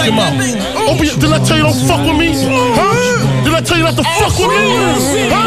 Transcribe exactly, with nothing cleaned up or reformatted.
your mouth. Open your, did I tell you don't fuck with me? Huh? Did I tell you not to fuck with me? Huh?